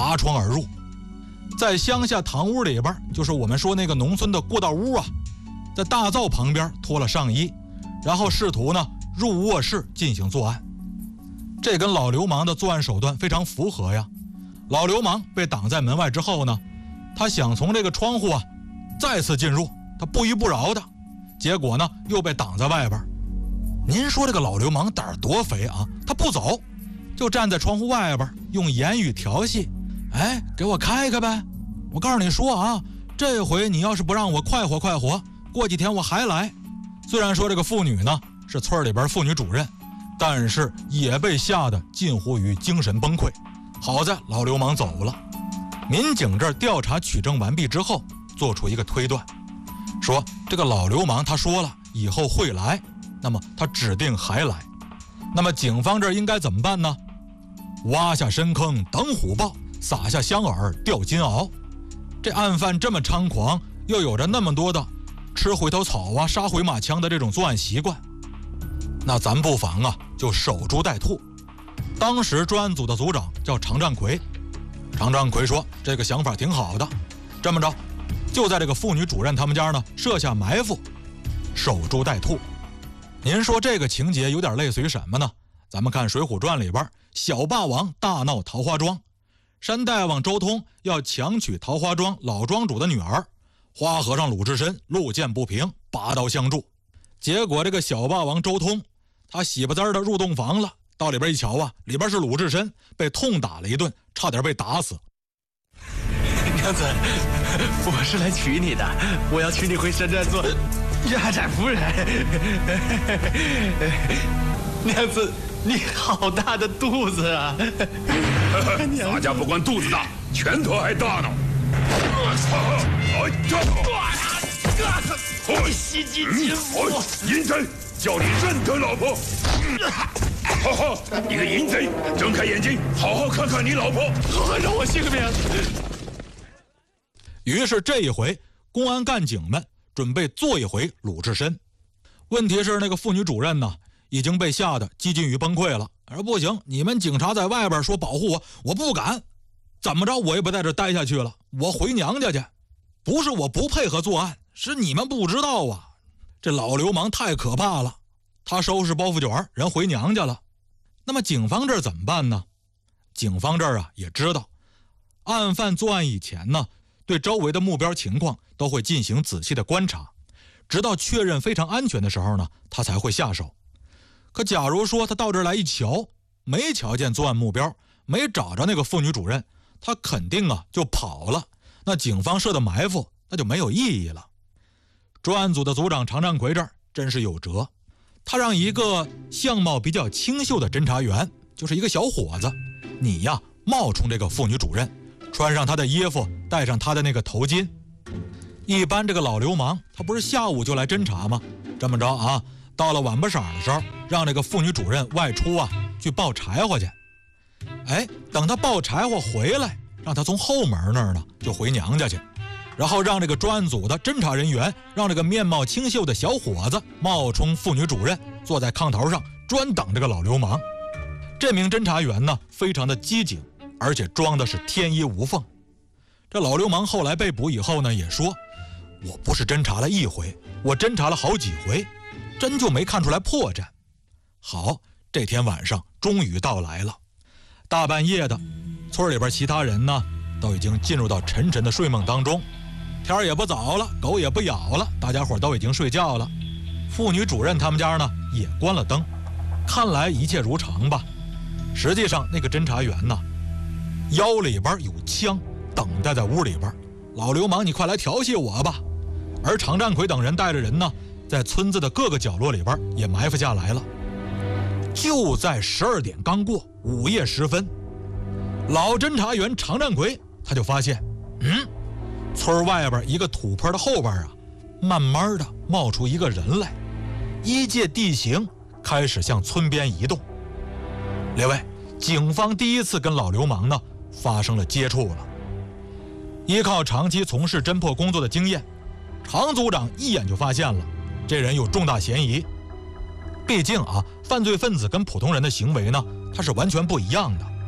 砸窗而入。在乡下堂屋里边，就是我们说那个农村的过道屋啊，在大灶旁边脱了上衣，然后试图呢入卧室进行作案。这跟老流氓的作案手段非常符合呀。老流氓被挡在门外之后呢，他想从这个窗户啊再次进入，他不依不饶的，结果呢又被挡在外边。您说这个老流氓胆儿多肥啊，他不走，就站在窗户外边用言语调戏，哎，给我开开呗，我告诉你说啊，这回你要是不让我快活快活，过几天我还来。虽然说这个妇女呢是村里边妇女主任，但是也被吓得近乎于精神崩溃。好在老流氓走了。民警这儿调查取证完毕之后，做出一个推断，说这个老流氓他说了以后会来，那么他指定还来。那么警方这儿应该怎么办呢？挖下深坑等虎豹，撒下香饵钓金鳌。这案犯这么猖狂，又有着那么多的吃回头草啊、杀回马枪的这种作案习惯，那咱不妨啊就守株待兔。当时专案组的组长叫常占奎，常占奎说这个想法挺好的，这么着就在这个妇女主任他们家呢设下埋伏，守株待兔。您说这个情节有点类似于什么呢？咱们看《水浒传》里边，小霸王大闹桃花庄，山大王周通要强娶桃花庄老庄主的女儿，花和尚鲁智深路见不平，拔刀相助。结果这个小霸王周通他喜不滋的入洞房了，到里边一瞧啊，里边是鲁智深，被痛打了一顿，差点被打死。 娘子，我是来娶你的，我要娶你回山寨做压寨夫人。娘子，你好大的肚子啊！ 大家不管肚子大，拳头还大呢。 你袭击奸夫！ 淫贼，叫你认得老婆！哈哈，你个淫贼，睁开眼睛，好好看看你老婆！ 饶我性命！ 于是这一回，公安干警们准备做一回鲁智深。问题是那个妇女主任呢，已经被吓得几近于崩溃了。而不行，你们警察在外边说保护我，我不敢，怎么着我也不在这待下去了，我回娘家去。不是我不配合作案，是你们不知道啊，这老流氓太可怕了。他收拾包袱卷，人回娘家了。那么警方这儿怎么办呢？警方这儿啊也知道，案犯作案以前呢，对周围的目标情况都会进行仔细的观察，直到确认非常安全的时候呢，他才会下手。可假如说他到这儿来一瞧，没瞧见作案目标，没找着那个妇女主任，他肯定啊就跑了，那警方设的埋伏那就没有意义了。专案组的组长常占奎这儿真是有辙，他让一个相貌比较清秀的侦查员，就是一个小伙子，你呀冒充这个妇女主任，穿上她的衣服，戴上她的那个头巾。一般这个老流氓他不是下午就来侦查吗？这么着啊，到了晚不晌的时候，让这个妇女主任外出啊去抱柴火去。哎，等他抱柴火回来，让他从后门那儿呢就回娘家去，然后让这个专案组的侦查人员，让这个面貌清秀的小伙子冒充妇女主任，坐在炕头上专等这个老流氓。这名侦查员呢非常的机警，而且装的是天衣无缝。这老流氓后来被捕以后呢也说，我不是侦查了一回，我侦查了好几回，真就没看出来破绽。好，这天晚上终于到来了。大半夜的，村里边其他人呢都已经进入到沉沉的睡梦当中，天也不早了，狗也不咬了，大家伙都已经睡觉了。妇女主任他们家呢也关了灯，看来一切如常吧。实际上那个侦查员呢腰里边有枪，等待在屋里边，老流氓你快来调戏我吧。而常占奎等人带着人呢在村子的各个角落里边也埋伏下来了。就在12点刚过，午夜时分，老侦查员常占奎他就发现，村外边一个土坡的后边啊，慢慢的冒出一个人来，依借地形开始向村边移动。列位，警方第一次跟老流氓呢发生了接触了。依靠长期从事侦破工作的经验，常组长一眼就发现了这人有重大嫌疑。毕竟啊，犯罪分子跟普通人的行为呢，他是完全不一样的。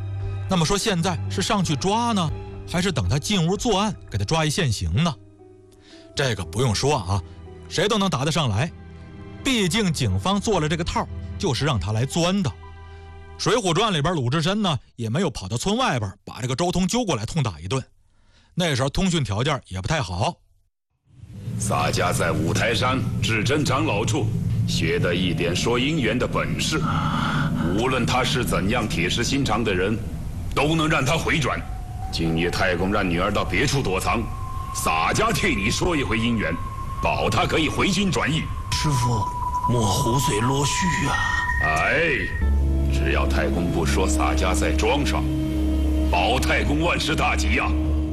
那么说现在是上去抓呢，还是等他进屋作案给他抓一现行呢？这个不用说啊，谁都能答得上来。毕竟警方做了这个套，就是让他来钻的。《水浒传》里边鲁智深呢，也没有跑到村外边把这个周通揪过来痛打一顿。那时候通讯条件也不太好。 洒家在五台山智真长老处学得一点说姻缘的本事，无论他是怎样铁石心肠的人，都能让他回转。今夜太公让女儿到别处躲藏，洒家替你说一回姻缘，保他可以回心转意。 师傅，莫胡随罗须啊！ 哎，只要太公不说洒家在庄上，保太公万事大吉呀！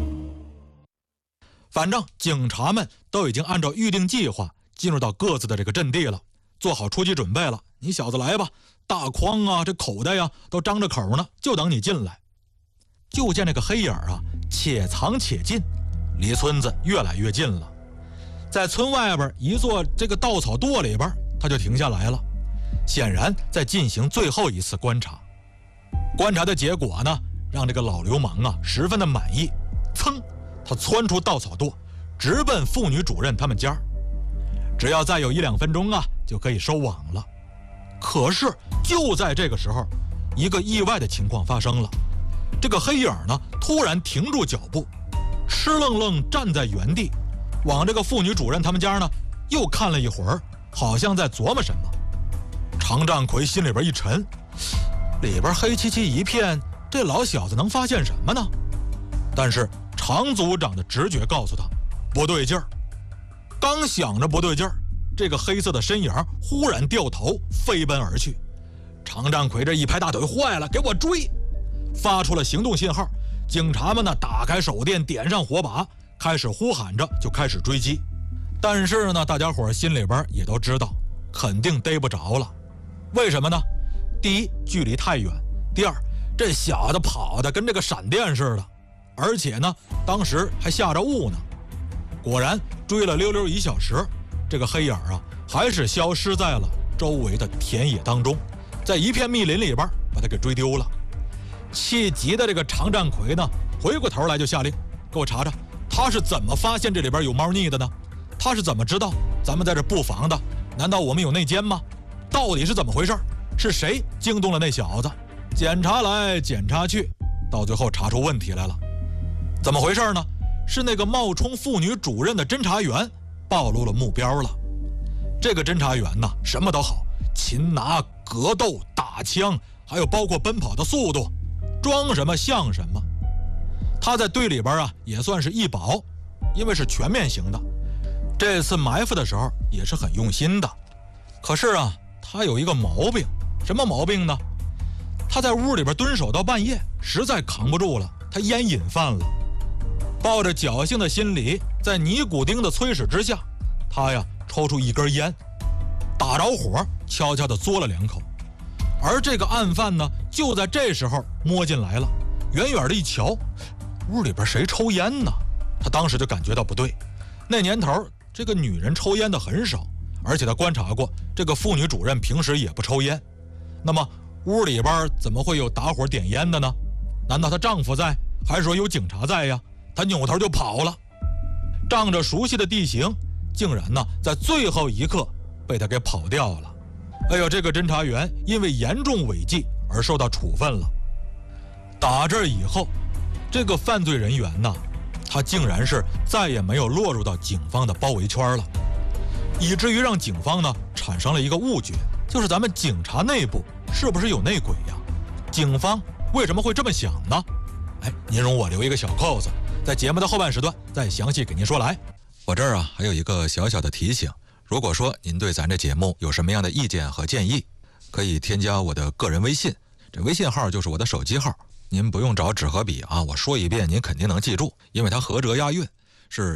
反正警察们都已经按照预定计划进入到各自的这个阵地了，做好出击准备了。你小子来吧，大筐啊，这口袋呀都张着口呢，就等你进来。就见这个黑影啊，且藏且进，离村子越来越近了。在村外边一座这个稻草垛里边，他就停下来了，显然在进行最后一次观察。观察的结果呢，让这个老流氓啊十分的满意。噌，他窜出稻草垛，直奔妇女主任他们家。只要再有1-2分钟啊，就可以收网了。可是就在这个时候，一个意外的情况发生了。这个黑影呢，突然停住脚步，哧愣愣站在原地，往这个妇女主任他们家呢又看了一会儿，好像在琢磨什么。常占魁心里边一沉，里边黑漆漆一片，这老小子能发现什么呢？但是常组长的直觉告诉他不对劲儿。刚想着不对劲儿，这个黑色的身影忽然掉头飞奔而去。常占魁这一拍大腿，坏了，给我追！发出了行动信号。警察们呢打开手电，点上火把，开始呼喊着就开始追击。但是呢，大家伙心里边也都知道，肯定逮不着了。为什么呢？第一，距离太远；第二，这小子跑的跟这个闪电似的，而且呢，当时还下着雾呢。果然追了溜溜1小时，这个黑影啊还是消失在了周围的田野当中，在一片密林里边把他给追丢了。气急的这个常占魁呢，回过头来就下令，给我查查他是怎么发现这里边有猫腻的呢？他是怎么知道咱们在这布防的？难道我们有内奸吗？到底是怎么回事？是谁惊动了那小子？检查来检查去，到最后查出问题来了。怎么回事呢？是那个冒充妇女主任的侦查员暴露了目标了。这个侦查员呢，什么都好，擒拿、格斗、打枪，还有包括奔跑的速度，装什么像什么。他在队里边啊也算是一保，因为是全面型的。这次埋伏的时候也是很用心的。可是啊，他有一个毛病。什么毛病呢？他在屋里边蹲守到半夜，实在扛不住了，他烟瘾犯了。抱着侥幸的心理，在尼古丁的催使之下，他呀抽出一根烟，打着火，悄悄地嘬了2口。而这个案犯呢，就在这时候摸进来了。远远的一瞧，屋里边谁抽烟呢？他当时就感觉到不对。那年头，这个女人抽烟的很少，而且他观察过，这个妇女主任平时也不抽烟。那么屋里边怎么会有打火点烟的呢？难道她丈夫在，还是说有警察在呀？他扭头就跑了，仗着熟悉的地形，竟然呢在最后一刻被他给跑掉了。哎呦，这个侦查员因为严重违纪而受到处分了。打这以后，这个犯罪人员呢，他竟然是再也没有落入到警方的包围圈了，以至于让警方呢产生了一个误觉，就是咱们警察内部是不是有内鬼呀？警方为什么会这么想呢？哎，您容我留一个小扣子，在节目的后半时段再详细给您说来。我这儿啊还有一个小小的提醒，如果说您对咱这节目有什么样的意见和建议，可以添加我的个人微信，这微信号就是我的手机号，您不用找纸和笔啊，我说一遍您肯定能记住，因为它合辙押韵，是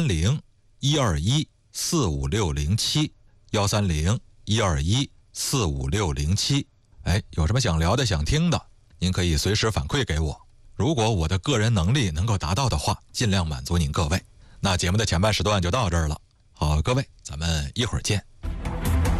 130-121-45607，130-121-45607。哎，有什么想聊的想听的，您可以随时反馈给我，如果我的个人能力能够达到的话，尽量满足您各位。那节目的前半时段就到这儿了，好，各位，咱们一会儿见。